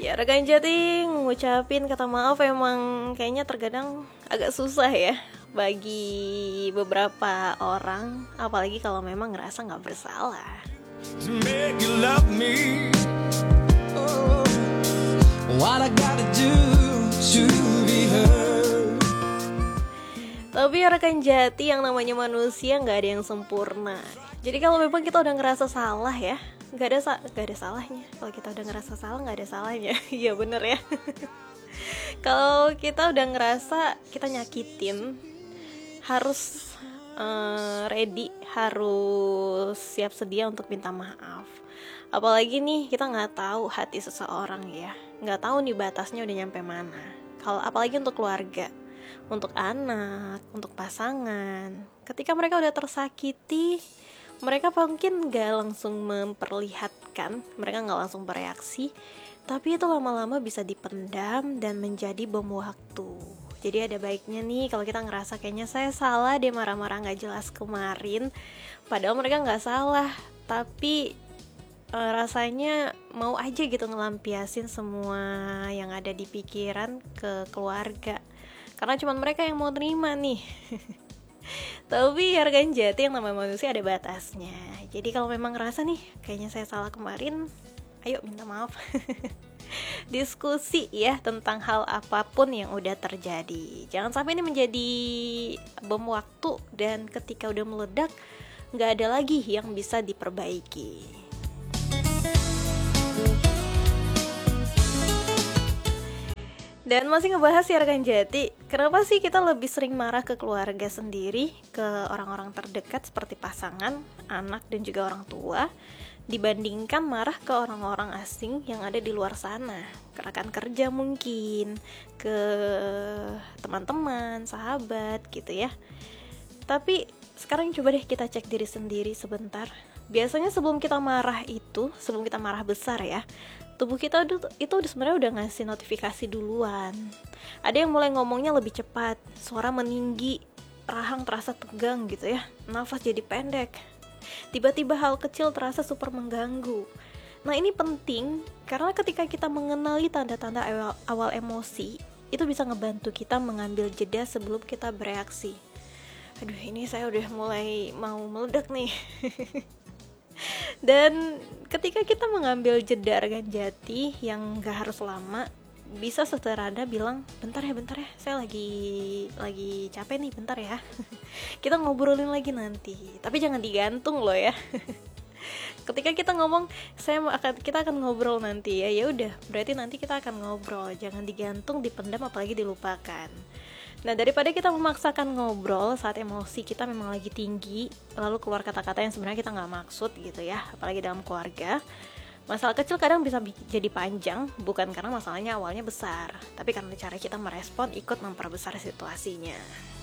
Ya rekan Jating, ngucapin kata maaf emang kayaknya terkadang agak susah ya bagi beberapa orang, apalagi kalau memang ngerasa gak bersalah. To make you love me, oh, what I gotta do to be heard. Tapi ya rekan Jati, yang namanya manusia gak ada yang sempurna. Jadi kalau memang kita udah ngerasa salah ya, gak ada salahnya. Kalau kita udah ngerasa salah gak ada salahnya. Iya bener ya. Kalau kita udah ngerasa kita nyakitin, harus ready, harus siap sedia untuk minta maaf. Apalagi nih kita nggak tahu hati seseorang ya, nggak tahu nih batasnya udah nyampe mana. Kalau apalagi untuk keluarga, untuk anak, untuk pasangan, ketika mereka udah tersakiti, mereka mungkin nggak langsung memperlihatkan, mereka nggak langsung bereaksi, tapi itu lama-lama bisa dipendam dan menjadi bom waktu. Jadi ada baiknya nih kalau kita ngerasa kayaknya saya salah deh marah-marah gak jelas kemarin, padahal mereka gak salah, tapi rasanya mau aja gitu ngelampiasin semua yang ada di pikiran ke keluarga, karena cuma mereka yang mau terima nih. Tapi harga jati yang namanya manusia ada batasnya. Jadi kalau memang ngerasa nih kayaknya saya salah kemarin, ayo minta maaf. Diskusi ya tentang hal apapun yang udah terjadi. Jangan sampai ini menjadi bom waktu dan ketika udah meledak gak ada lagi yang bisa diperbaiki. Dan masih ngebahas ya rekan Jati, kenapa sih kita lebih sering marah ke keluarga sendiri, ke orang-orang terdekat seperti pasangan, anak dan juga orang tua, dibandingkan marah ke orang-orang asing yang ada di luar sana, ke rekan kerja mungkin, ke teman-teman, sahabat gitu ya. Tapi sekarang coba deh kita cek diri sendiri sebentar. Biasanya sebelum kita marah sebelum kita marah besar ya, tubuh kita itu sebenarnya udah ngasih notifikasi duluan. Ada yang mulai ngomongnya lebih cepat, suara meninggi, rahang terasa tegang gitu ya, nafas jadi pendek. Tiba-tiba hal kecil terasa super mengganggu. Nah ini penting karena ketika kita mengenali tanda-tanda awal emosi, itu bisa ngebantu kita mengambil jeda sebelum kita bereaksi. Aduh ini saya udah mulai mau meledak nih. Dan ketika kita mengambil jeda rekan Jati yang gak harus lama, bisa sederhana bilang, bentar ya saya lagi capek nih, bentar ya. Kita ngobrolin lagi nanti, tapi jangan digantung loh ya. Ketika kita ngomong kita akan ngobrol nanti ya, ya udah berarti nanti kita akan ngobrol, jangan digantung, dipendam, apalagi dilupakan. Nah daripada kita memaksakan ngobrol saat emosi kita memang lagi tinggi, lalu keluar kata-kata yang sebenarnya kita nggak maksud gitu ya, apalagi dalam keluarga. Masalah kecil kadang bisa jadi panjang, bukan karena masalahnya awalnya besar, tapi karena cara kita merespon ikut memperbesar situasinya.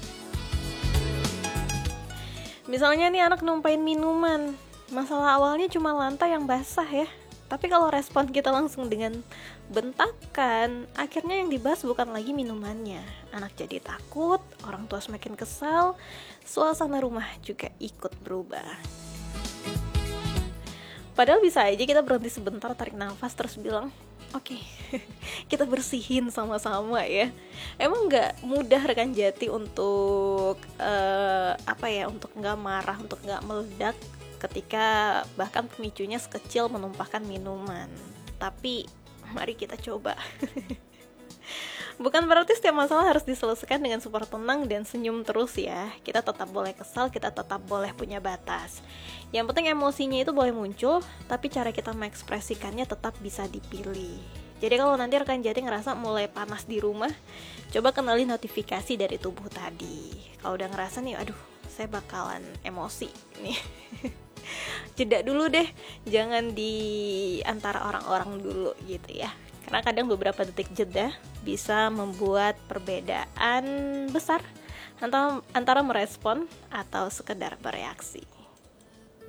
Misalnya nih anak numpain minuman, masalah awalnya cuma lantai yang basah ya, tapi kalau respon kita langsung dengan bentakan, akhirnya yang dibahas bukan lagi minumannya. Anak jadi takut, orang tua semakin kesal, suasana rumah juga ikut berubah. Padahal bisa aja kita berhenti sebentar, tarik nafas, terus bilang, oke, kita bersihin sama-sama ya. Emang gak mudah rekan Jati untuk untuk gak marah, untuk gak meledak ketika bahkan pemicunya sekecil menumpahkan minuman. Tapi mari kita coba. Bukan berarti setiap masalah harus diselesaikan dengan super tenang dan senyum terus ya. Kita tetap boleh kesal, kita tetap boleh punya batas. Yang penting emosinya itu boleh muncul, tapi cara kita mengekspresikannya tetap bisa dipilih. Jadi kalau nanti rekan Jati ngerasa mulai panas di rumah, coba kenali notifikasi dari tubuh tadi. Kalau udah ngerasa nih, aduh saya bakalan emosi nih. Jeda dulu deh, jangan di antara orang-orang dulu gitu ya. Karena kadang beberapa detik jeda bisa membuat perbedaan besar antara merespon atau sekedar bereaksi.